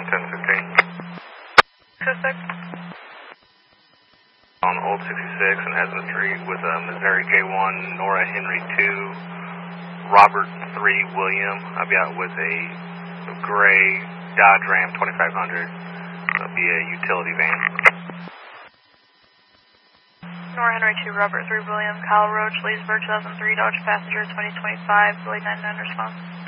Ram 1015. Suspect? On Old 66 and Hesna Street with Missouri J1, Nora Henry 2, Robert 3 William. I'll be out with a gray Dodge Ram 2500. It'll be a utility van. Nora Henry 2, Robert 3 William, Kyle Roach, Leesburg 2003, Dodge Passenger 2025, Billy 99 response.